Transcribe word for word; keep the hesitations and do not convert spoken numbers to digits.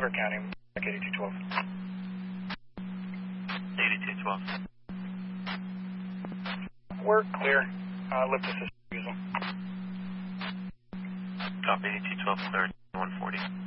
County, eighty-two twelve. eighty-two twelve. We're clear. Uh, lift assist, use them. Copy, eighty-two twelve, cleared, one forty.